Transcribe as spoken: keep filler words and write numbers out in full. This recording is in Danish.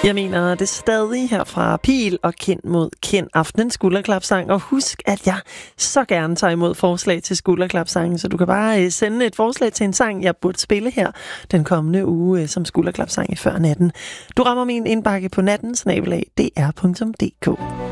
Jeg mener det stadig her fra Pil og Kind mod Kind, aftenens skulderklapsang. Og husk, at jeg så gerne tager imod forslag til skulderklapsangen, så du kan bare sende et forslag til en sang, jeg burde spille her den kommende uge som skulderklapsang i før natten. Du rammer min indbakke på natten snabel-a d r punktum d k.